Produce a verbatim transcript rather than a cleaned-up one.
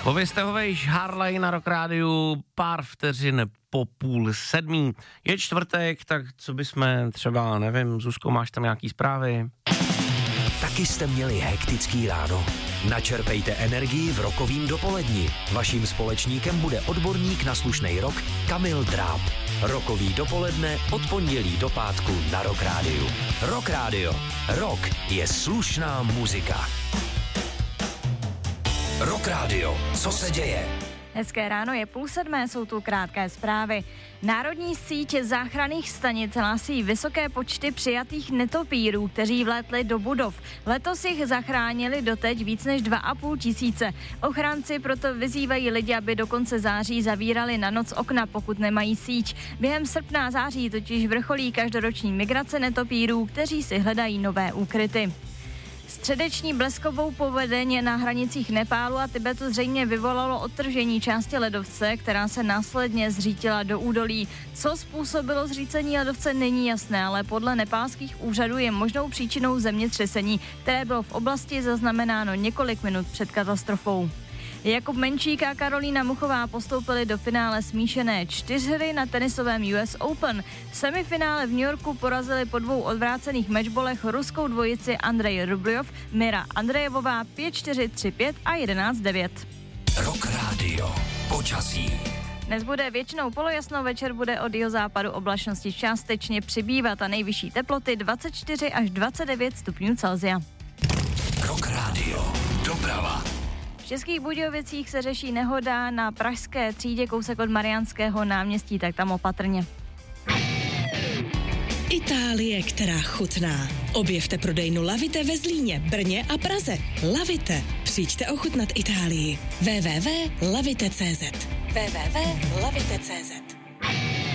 Povězte ho vejš, Harley na Rock Rádiu, pár vteřin po půl sedmí. Je čtvrtek, tak co bychom třeba, nevím, Zuzko, máš tam nějaký zprávy? Taky jste měli hektický ráno. Načerpejte energii v rokovým dopoledni. Vaším společníkem bude odborník na slušnej rock Kamil Dráb. Rokový dopoledne od pondělí do pátku na Rock Rádiu. Rock Rádio. Rock je slušná muzika. Rock Rádio. Co se děje? Hezké ráno, je půl sedmé, jsou tu krátké zprávy. Národní síť záchranných stanic hlásí vysoké počty přijatých netopírů, kteří vlétli do budov. Letos jich zachránili doteď víc než dva a půl tisíce. Ochránci proto vyzývají lidi, aby do konce září zavírali na noc okna, pokud nemají síť. Během srpna a září totiž vrcholí každoroční migrace netopírů, kteří si hledají nové úkryty. Středeční bleskovou povodeň na hranicích Nepálu a Tibetu zřejmě vyvolalo odtržení části ledovce, která se následně zřítila do údolí. Co způsobilo zřícení ledovce, není jasné, ale podle nepálských úřadů je možnou příčinou zemětřesení, které bylo v oblasti zaznamenáno několik minut před katastrofou. Jakub Menčík a Karolína Muchová postoupili do finále smíšené čtyřhry na tenisovém U S Open. V semifinále v New Yorku porazili po dvou odvrácených matchbolech ruskou dvojici Andrej Rubljov, Mira Andrejevová pět čtyři, tři pět a jedenáct devět. Rock Radio. Počasí. Dnes bude většinou polojasno, večer bude od jihozápadu oblačnosti částečně přibývat a nejvyšší teploty dvacet čtyři až dvacet devět stupňů Celsia. Rock Radio. Doprava. V Českých Budějovicích se řeší nehoda na pražské třídě kousek od Mariánského náměstí, tak tam opatrně. Itálie, která chutná. Objevte prodejnu Lavite ve Zlíně, Brně a Praze. Lavite. Přijďte ochutnat Itálii. w w w tečka lavite tečka c z w w w tečka lavite tečka c z